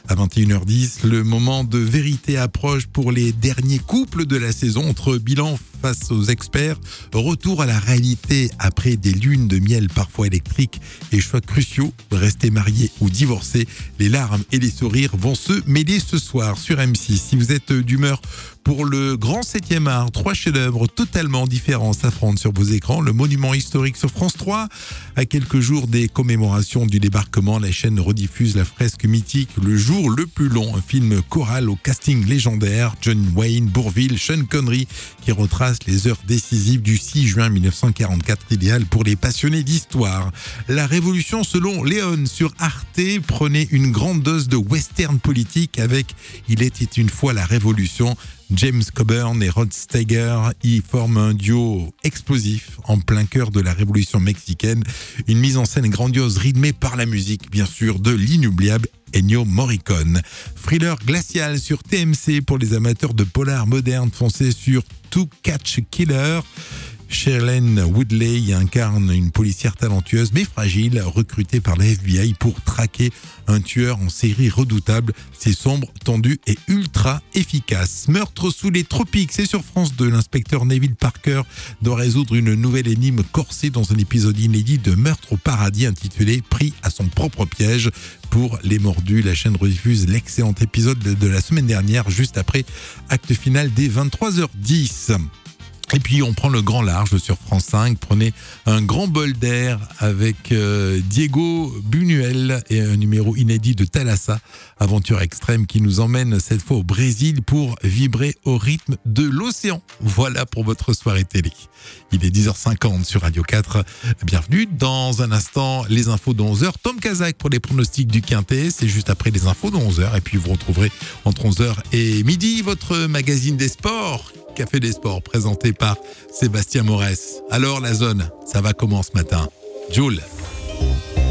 À 21h10, le moment de vérité approche pour les derniers couples de la saison. Entre bilan face aux experts, retour à la réalité après des lunes de miel parfois électriques et choix cruciaux. Rester marié ou divorcé, les larmes et les sourires vont se mêler ce soir sur M6. Si vous êtes d'humeur pour le grand 7e art, 3 chefs-d'œuvre totalement différents s'affrontent sur vos écrans. Le monument historique sur France 3. À quelques jours des commémorations du débarquement, la chaîne rediffuse la fresque mythique Le jour le plus long, un film choral au casting légendaire. John Wayne, Bourvil, Sean Connery qui retrace les heures décisives du 6 juin 1944, idéal pour les passionnés d'histoire. La Révolution selon Léon sur Arte, prenez une grande dose de western politique avec Il était une fois la Révolution. James Coburn et Rod Steiger y forment un duo explosif en plein cœur de la Révolution mexicaine. Une mise en scène grandiose rythmée par la musique, bien sûr, de l'inoubliable Ennio Morricone. Thriller glacial sur TMC pour les amateurs de polar moderne, foncez sur To Catch a Killer. Shailene Woodley y incarne une policière talentueuse mais fragile, recrutée par la FBI pour traquer un tueur en série redoutable. C'est sombre, tendu et ultra efficace. Meurtre sous les tropiques, c'est sur France 2. L'inspecteur Neville Parker doit résoudre une nouvelle énigme corsée dans un épisode inédit de Meurtre au paradis intitulé Pris à son propre piège. Pour les mordus, la chaîne rediffuse l'excellent épisode de la semaine dernière, juste après acte final dès 23h10. Et puis on prend le grand large sur France 5, prenez un grand bol d'air avec Diego Buñuel et un numéro inédit de Thalassa, aventure extrême qui nous emmène cette fois au Brésil pour vibrer au rythme de l'océan. Voilà pour votre soirée télé. Il est 10h50 sur Radio 4. Bienvenue dans un instant, les infos de 11h. Tom Kazak pour les pronostics du Quintet, c'est juste après les infos de 11h. Et puis vous retrouverez entre 11h et midi votre magazine des sports, Café des Sports, présenté par Sébastien Morès. Alors la zone, ça va comment ce matin? Jules.